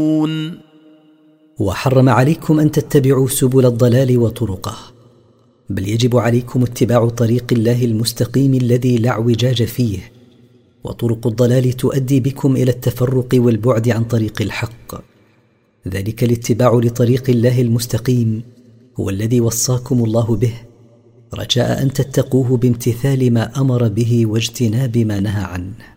وحرم عليكم أن تتبعوا سبل الضلال وطرقه، بل يجب عليكم اتباع طريق الله المستقيم الذي لا اعوجاج فيه، وطرق الضلال تؤدي بكم إلى التفرق والبعد عن طريق الحق. ذلك الاتباع لطريق الله المستقيم هو الذي وصاكم الله به، رجاء أن تتقوه بامتثال ما أمر به واجتناب ما نهى عنه.